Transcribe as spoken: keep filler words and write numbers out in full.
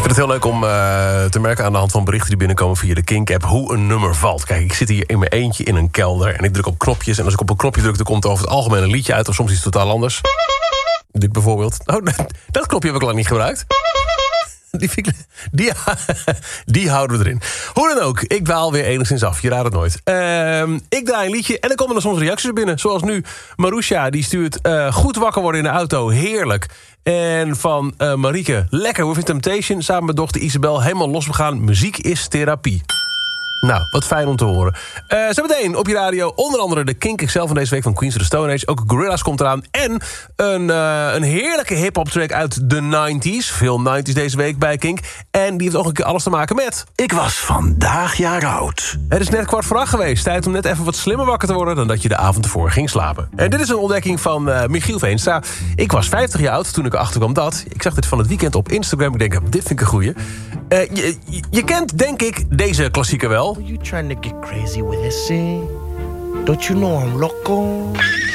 Ik vind het heel leuk om uh, te merken aan de hand van berichten die binnenkomen via de Kink-app hoe een nummer valt. Kijk, ik zit hier in mijn eentje in een kelder en ik druk op knopjes. En als ik op een knopje druk, dan komt er over het algemeen een liedje uit of soms iets totaal anders. Dit bijvoorbeeld. Oh, dat knopje heb ik lang niet gebruikt. Die, die, die houden we erin. Hoe dan ook, ik dwaal weer enigszins af. Je raadt het nooit. Uh, ik draai een liedje en dan komen er soms reacties binnen. Zoals nu Marusha, die stuurt uh, goed wakker worden in de auto. Heerlijk. En van uh, Marieke, lekker Within Temptation. Samen met dochter Isabel helemaal losbegaan. Muziek is therapie. Nou, wat fijn om te horen. Uh, zometeen op je radio onder andere de Kink X L van deze week van Queens of the Stone Age. Ook Gorillaz komt eraan. En een, uh, een heerlijke hip-hop track uit de nineties. Veel nineties deze week bij Kink. En die heeft ook een keer alles te maken met... Ik was vandaag jaar oud. Het is net kwart voor acht geweest. Tijd om net even wat slimmer wakker te worden dan dat je de avond ervoor ging slapen. En dit is een ontdekking van uh, Michiel Veenstra. Ik was vijftig jaar oud toen ik erachter kwam dat... Ik zag dit van het weekend op Instagram. Ik denk, dit vind ik een goeie. Uh, je, je, je kent, denk ik, deze klassieker wel. Are you trying to get crazy with this, eh? Don't you know I'm loco?